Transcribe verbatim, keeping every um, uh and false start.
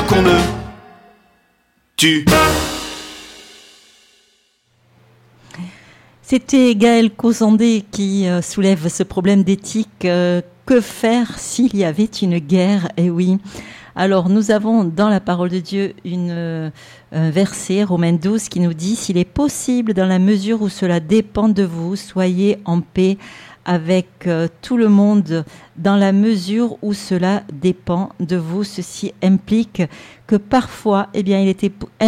qu'on me tue. C'était Gaël Cosandé qui euh, soulève ce problème d'éthique. Euh, que faire s'il y avait une guerre? Eh oui. Alors, nous avons dans la parole de Dieu une, euh, un verset, Romains douze, qui nous dit « S'il est possible, dans la mesure où cela dépend de vous, soyez en paix avec euh, tout le monde, dans la mesure où cela dépend de vous. » Ceci implique que parfois, eh bien, il était